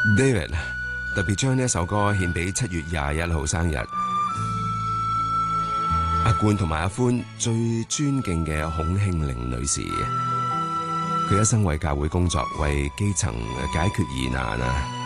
David 特別將呢一首歌獻俾7月21號生日阿冠同埋阿歡最尊敬嘅孔慶玲女士。佢一生為教會工作，為基層解決疑難啊！